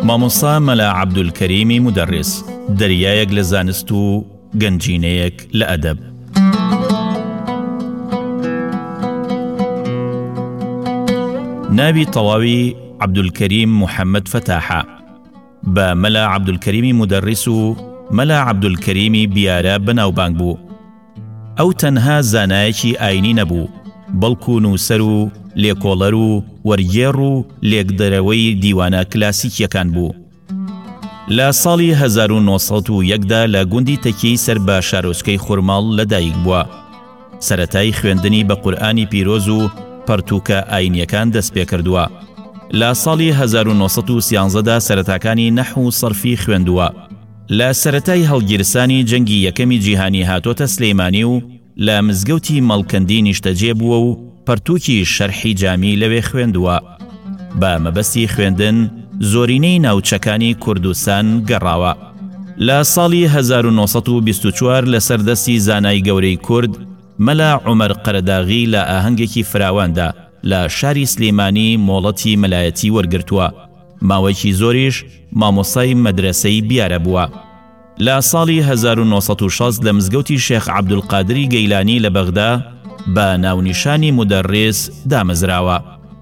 مامۆستا مەلا عەبدولکەریمی مودەڕیس، دەریایەک لە زانست و گەنجینەیەک لە ئەدەب. ناوی تەواوی عەبدولکەریم محەممەد فەتاحە، بە مەلا عەبدولکەریمی مودەڕیس و مەلا عەبدولکەریمی بیارە بەناوبانگ بوو. ئەو تەنها زانایەکی ئاینی نەبوو، بەڵکو نووسەر و لێکۆڵەر و وەرگێڕ و لێکدەرەوەی دیوانە کلاسیکیەکان بوو. لە ساڵی 1901دا لە گوندی تەکیەی سەر بە شارۆچکەی خورماڵ لەدایک بووە. سەرەتای خوێندنی بە قورئانی پیرۆز و پەرتووکە ئاینیەکان دەست پێ کردووە. لە ساڵی 1913دا سەرەتاکانی نەحو و سەرفی خوێندووە. لە سەرەتای هەڵگیرسانی جەنگی یەکەمی جیهانی هاتۆتە سلەیمانی و لە مزگەوتی مەڵکەندی نیشتەجێ بووە و پەرتووکی شەرحی جامی لەوێ خوێندووە. بە مەبەستی خوێندن زۆرینەی ناوچەکانی کوردستان گەڕاوە. لە ساڵی 1924 لە سەردەستی زانای گەورەی کورد مەلا عومەر قەرەداغی لە ئاهەنگێکی فراواندا لە شاری سلێمانی مۆڵەتی مەلایەتی وەرگرتووە. ماوەیەکی زۆریش مامۆستای مەدرسەی بیارە بووە. لە ساڵی 1960 لە مزگەوتی شێخ عەبدولقادری گەیلانی لە بەغدا بە ناونیشانی مودەڕیس دامەزراوە.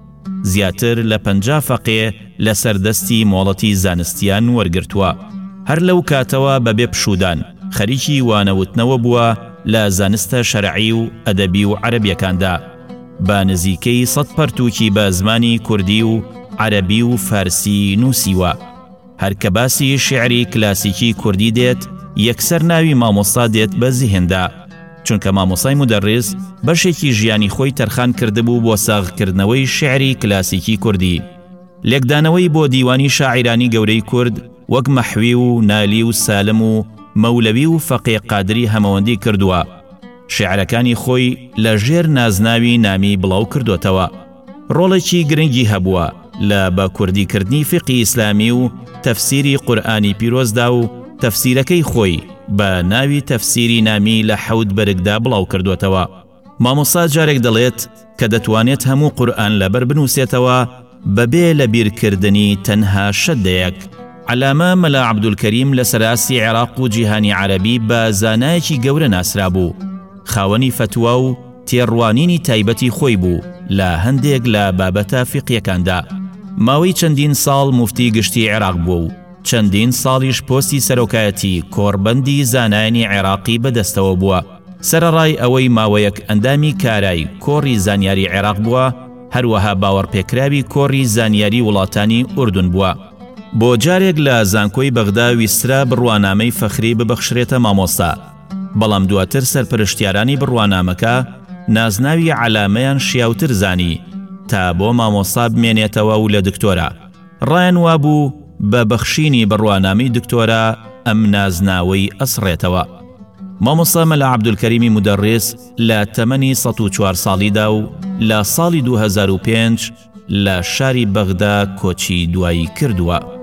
زیاتر لە 50 فەقێ لە سەردەستی مۆڵەتی زانستیان وەرگرتووە. هەر لەو کاتەوە بەبێ پشودان خەریکی وانەوتنەوە بووە لە زانستە شەرعی و ئەدەبی و عەرەبیەکاندا. بە نزیکەی 100 پەرتووکی بە زمانی کوردی و عەرەبی و فارسی نووسیوە. هەر کە باسی شیعری کلاسیکی کوردی دێت یەکسەر ناوی مامۆستا دێت بە زیهندا، چونکە مامۆستای مودەڕیس بەشێکی ژیانی خۆی تەرخان کردبوو بۆ ساغکردنەوەی شیعری کلاسیکی کوردی. لێکدانەوەی بۆ دیوانی شاعیرانی گەورەی کورد وەک مەحوی و نالی و سالم و مەولەوی و فەقێ قادری هەمەوەندی کردووە. شیعرەکانی خۆی لە ژێر نازناوی نامی بڵاو کردوتەوە. ڕۆڵێکی گرنگی هەبووە لە بە کوردیکردنی فقی ئیسلامی و تەفسیری قورئانی پیرۆزدا و تەفسیرەکەی خۆی بە ناوی تەفسیری نامی لە 7 بەرگدا بڵاو کردوتەوە. مامۆستا جارێک دەڵێت کە دەتوانێت هەموو قورئان لەبەر بنووسێتەوە بەبێ لە بیرکردنی تەنها شەدەیەک. عەلامە مەلا عەبدولکەریم لە سەراسی عێراق و جیهانی عەرەبی بە زانایەکی گەورە ناسرا بوو. خاوەنی فتوا و تێڕوانینی تایبەتی خۆی بوو لە هەندێک لە بابەتە فقیەکاندا. ماوەی چەندین ساڵ موفتی گشتی عێراق بووە و چەندین ساڵیش پۆستی سەرۆکایەتی کۆڕبەندی زانایانی عێراقی بەدەستەوە بووە. سەرەڕای ئەوەی ماوەیەک ئەندامی کارای کۆڕی زانیاری عێراق بووە، هەروەها باوەڕپێکراوی کۆڕی زانیاری وڵاتانی ئوردون بووە. بۆ جارێک لە زانکۆی بەغدا ویسترا بڕوانامەی فەخری ببەخشرێتە مامۆستا، بەڵام دواتر سەرپەرشتیارانی بڕوانامەکە نازناوی عەلامەیان شیاوتر زانی تا بۆ مامۆستا بمێنێتەوە و لە دکتۆرە. ڕایان وابوو بە بەخشینی بڕوانامەی دکتۆرە ئەم نازناوەی ئەسڕێتەوە. مامۆستا مەلا عەبدولکەریمی مودەڕیس لە تەمەنی 104 ساڵیدا و لە ساڵی 2005 لە شاری بەغدا کۆچی دوایی کردووە.